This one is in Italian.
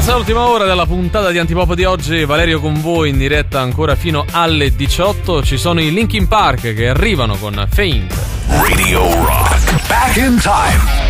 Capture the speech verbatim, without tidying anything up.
Terza e ultima ora della puntata di Antipop di oggi. Valerio con voi in diretta ancora fino alle diciotto. Ci sono i Linkin Park che arrivano con Faint. Radio Rock. Back in time.